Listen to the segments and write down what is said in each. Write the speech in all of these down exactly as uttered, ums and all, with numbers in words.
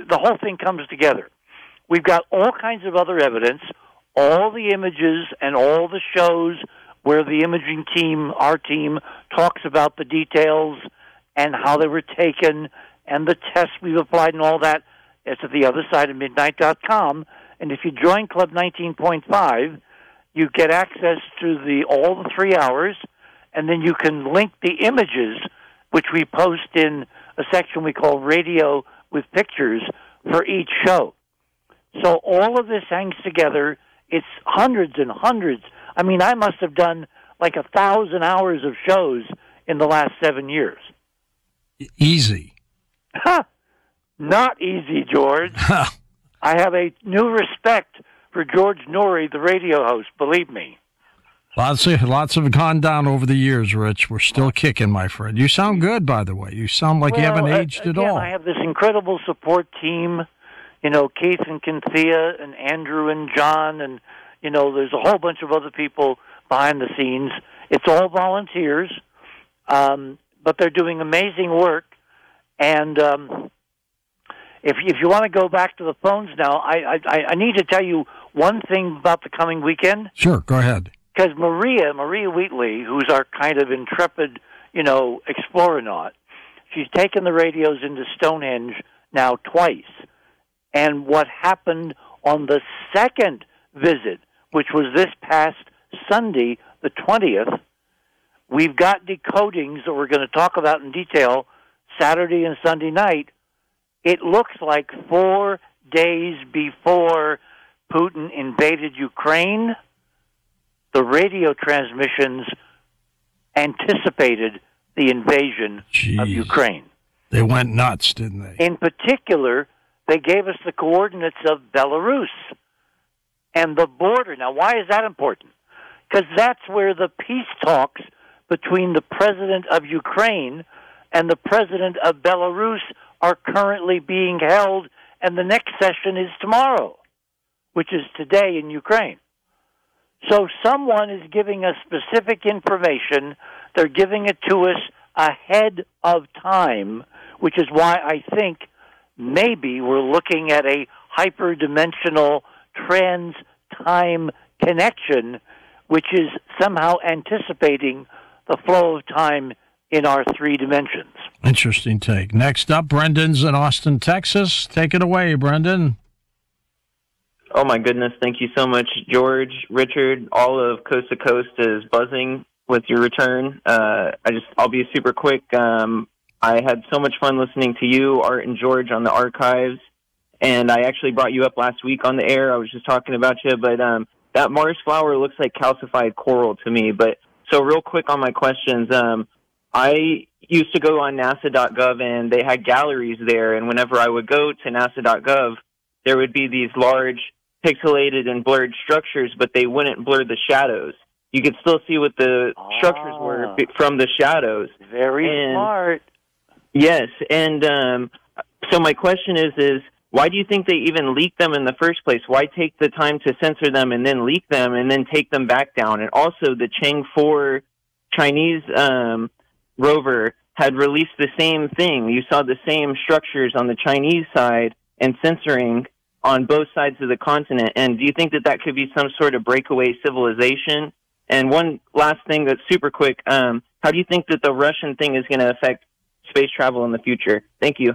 the whole thing comes together. We've got all kinds of other evidence, all the images and all the shows where the imaging team, our team, talks about the details and how they were taken and the tests we've applied and all that. It's at the other side of midnight dot com. And if you join Club nineteen point five, you get access to the all the three hours, and then you can link the images, which we post in a section we call Radio with Pictures for each show. So all of this hangs together. It's hundreds and hundreds. I mean, I must have done like a thousand hours of shows in the last seven years. Easy. Ha! Not easy, George. I have a new respect for George Noory, the radio host, believe me. Lots of lots have gone down over the years, Rich. We're still kicking, my friend. You sound good, by the way. You sound like well, you haven't aged again, at all. I have this incredible support team. You know, Keith and Cynthia and Andrew and John, and, you know, there's a whole bunch of other people behind the scenes. It's all volunteers, um, but they're doing amazing work. And um, if if you want to go back to the phones now, I, I I need to tell you one thing about the coming weekend. Sure, go ahead. Because Maria, Maria Wheatley, who's our kind of intrepid, you know, exploronaut, she's taken the radios into Stonehenge now twice. And what happened on the second visit, which was this past Sunday, the twentieth, we've got decodings that we're going to talk about in detail Saturday and Sunday night. It looks like four days before Putin invaded Ukraine, the radio transmissions anticipated the invasion Jeez. of Ukraine. They went nuts, didn't they? In particular, they gave us the coordinates of Belarus and the border. Now, why is that important? Because that's where the peace talks between the president of Ukraine and the president of Belarus are currently being held, and the next session is tomorrow, which is today in Ukraine. So someone is giving us specific information. They're giving it to us ahead of time, which is why I think maybe we're looking at a hyperdimensional trans-time connection, which is somehow anticipating the flow of time in our three dimensions. Interesting take. Next up, Brendan's in Austin, Texas. Take it away, Brendan. Oh, my goodness. Thank you so much, George, Richard. All of Coast to Coast is buzzing with your return. Uh, I just, I'll be super quick. Um, I had so much fun listening to you, Art and George, on the archives. And I actually brought you up last week on the air. I was just talking about you. But um, that Mars flower looks like calcified coral to me. But so real quick on my questions. Um, I used to go on NASA dot gov, and they had galleries there. And whenever I would go to NASA dot gov, there would be these large pixelated and blurred structures, but they wouldn't blur the shadows. You could still see what the oh, structures were from the shadows. Very and, smart. Yes, and um, so my question is, is why do you think they even leaked them in the first place? Why take the time to censor them and then leak them and then take them back down? And also the Chang'e four Chinese um, rover had released the same thing. You saw the same structures on the Chinese side and censoring on both sides of the continent. And do you think that that could be some sort of breakaway civilization? And one last thing that's super quick, um, how do you think that the Russian thing is going to affect space travel in the future? Thank you.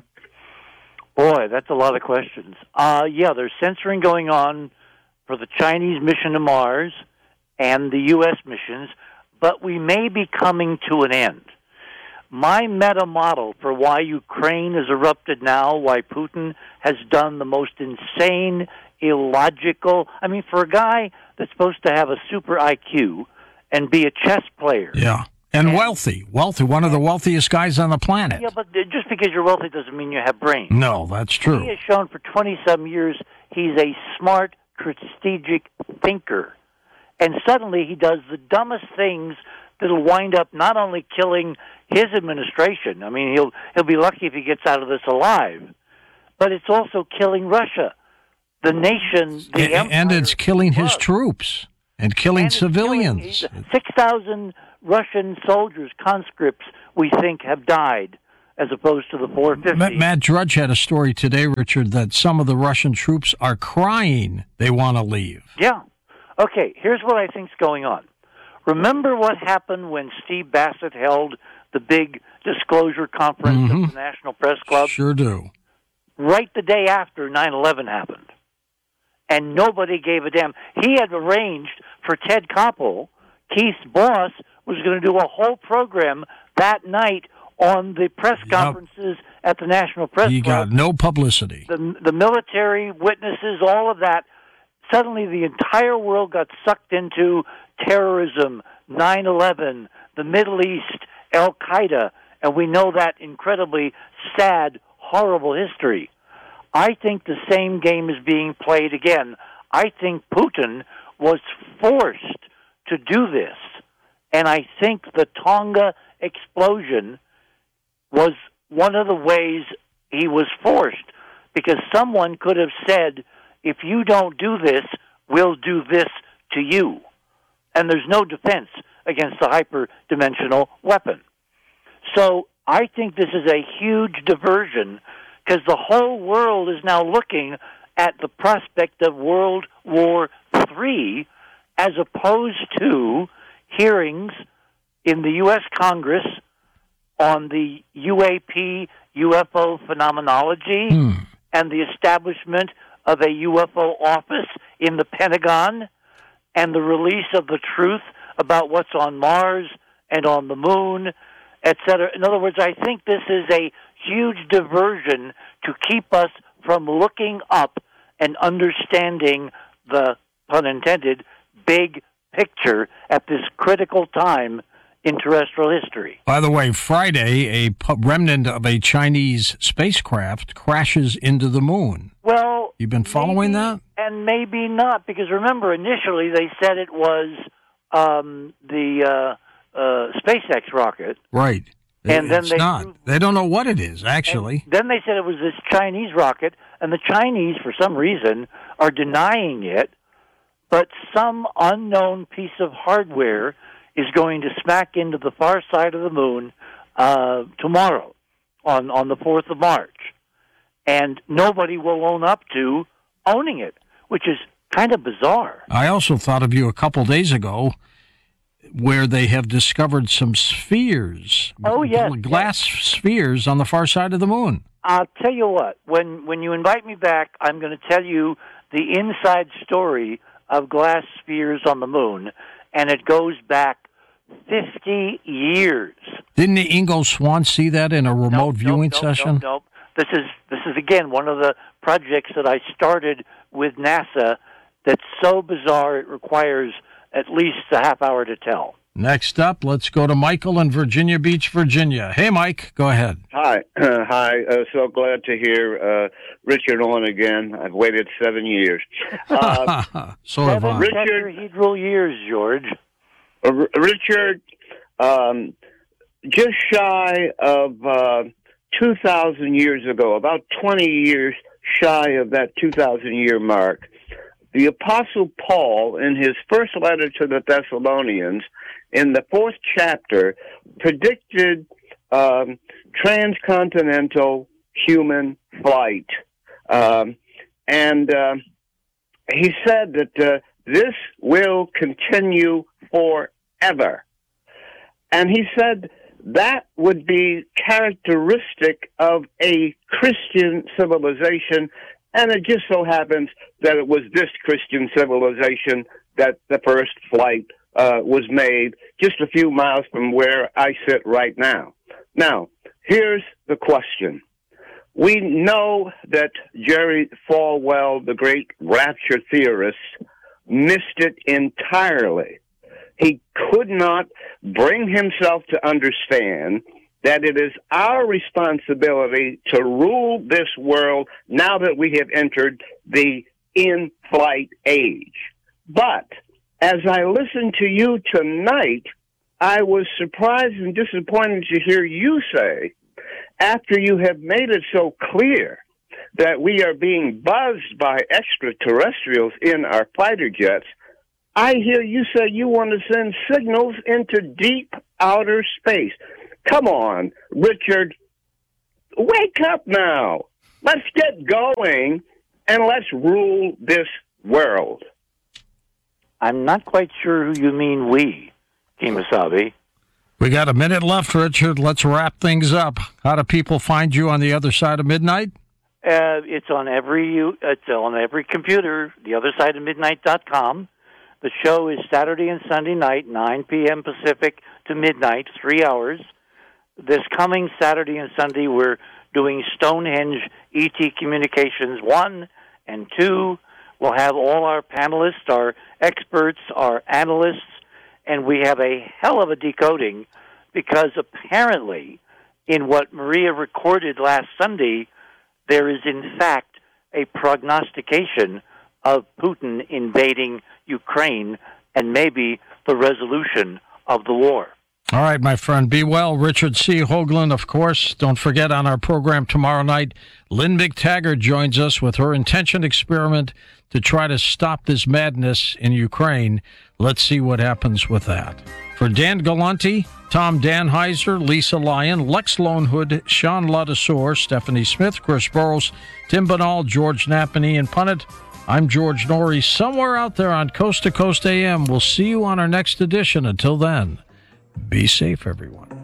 Boy, that's a lot of questions. Uh, yeah, there's censoring going on for the Chinese mission to Mars and the U S missions, but we may be coming to an end. My meta model for why Ukraine has erupted now, why Putin has done the most insane, illogical... I mean, for a guy that's supposed to have a super I Q and be a chess player... Yeah, and, and wealthy. Wealthy, one of the wealthiest guys on the planet. Yeah, but just because you're wealthy doesn't mean you have brains. No, that's true. He has shown for twenty-some years he's a smart, strategic thinker. And suddenly he does the dumbest things that'll wind up not only killing his administration, I mean, he'll he'll be lucky if he gets out of this alive, but it's also killing Russia, the nation, the and, empire. And it's killing his troops and killing and civilians. six thousand Russian soldiers, conscripts, we think, have died as opposed to the four fifty. Matt, Matt Drudge had a story today, Richard, that some of the Russian troops are crying they want to leave. Yeah. Okay, here's what I think's going on. Remember what happened when Steve Bassett held the big disclosure conference Mm-hmm. at the National Press Club? Sure do. Right the day after nine eleven happened. And nobody gave a damn. He had arranged for Ted Koppel, Keith's boss, was going to do a whole program that night on the press Yep. conferences at the National Press He Club. got no publicity. The, the military witnesses, all of that. Suddenly the entire world got sucked into terrorism, nine eleven, the Middle East, Al-Qaeda, and we know that incredibly sad, horrible history. I think the same game is being played again. I think Putin was forced to do this, and I think the Tonga explosion was one of the ways he was forced, because someone could have said, if you don't do this, we'll do this to you. And there's no defense against the hyperdimensional weapon. So I think this is a huge diversion, because the whole world is now looking at the prospect of World War Three, as opposed to hearings in the U S Congress on the U A P U F O phenomenology Hmm. and the establishment of a U F O office in the Pentagon and the release of the truth about what's on Mars and on the moon, et cetera. In other words, I think this is a huge diversion to keep us from looking up and understanding the, pun intended, big picture at this critical time in terrestrial history. By the way, Friday, a pu- remnant of a Chinese spacecraft crashes into the moon. Well, You've been following maybe, that? And maybe not, because remember, initially they said it was um, the uh, uh, SpaceX rocket. Right. And then it's they not. proved- They don't know what it is, actually. And then they said it was this Chinese rocket, and the Chinese, for some reason, are denying it, but some unknown piece of hardware is going to smack into the far side of the moon uh, tomorrow, on, on the fourth of March. And nobody will own up to owning it, which is kind of bizarre. I also thought of you a couple days ago where they have discovered some spheres. Oh, yes, Glass spheres on the far side of the moon. I'll tell you what, when, when you invite me back, I'm going to tell you the inside story of glass spheres on the moon, and it goes back fifty years. Didn't Ingo Swann see that in a remote Nope, viewing nope, nope, session? Nope, nope. This is this is again one of the projects that I started with NASA that's so bizarre it requires at least a half hour to tell. Next up, let's go to Michael in Virginia Beach, Virginia. Hey, Mike, go ahead. Hi, hi. Uh, so glad to hear uh, Richard on again. I've waited seven years. Uh, so have Seven I. Richard- tetrahedral years, George. uh, Richard, um, just shy of uh, two thousand years ago, about twenty years shy of that two thousand year mark, the Apostle Paul, in his first letter to the Thessalonians, in the fourth chapter, predicted um, transcontinental human flight. Um, and uh, he said that uh, this will continue forever. And he said that would be characteristic of a Christian civilization, and it just so happens that it was this Christian civilization that the first flight uh, was made just a few miles from where I sit right now. Now, here's the question. We know that Jerry Falwell, the great rapture theorist, missed it entirely. He could not bring himself to understand that it is our responsibility to rule this world now that we have entered the in-flight age. But as I listened to you tonight, I was surprised and disappointed to hear you say, after you have made it so clear that we are being buzzed by extraterrestrials in our fighter jets, I hear you say you want to send signals into deep outer space. Come on, Richard. wake up now. Let's get going, and let's rule this world. I'm not quite sure who you mean we, Kemosabe. We got a minute left, Richard. Let's wrap things up. How do people find you on the other side of midnight? Uh, it's on every it's on every computer, the other side of midnight dot com. The show is Saturday and Sunday night, nine p.m. Pacific to midnight, three hours. This coming Saturday and Sunday, we're doing Stonehenge E T Communications one and two. We'll have all our panelists, our experts, our analysts, and we have a hell of a decoding because apparently in what Maria recorded last Sunday, there is in fact a prognostication of Putin invading Ukraine and maybe the resolution of the war. All right, my friend. Be well. Richard C. Hoagland, of course. Don't forget, on our program tomorrow night, Lynn McTaggart joins us with her intention experiment to try to stop this madness in Ukraine. Let's see what happens with that. For Dan Galante, Tom Danheiser, Lisa Lyon, Lex Lonehood, Sean Ladouceur, Stephanie Smith, Chris Burrows, Tim Banal, George Knapp, and Ian Punnett, I'm George Norrie, somewhere out there on Coast to Coast A M. We'll see you on our next edition. Until then, be safe, everyone.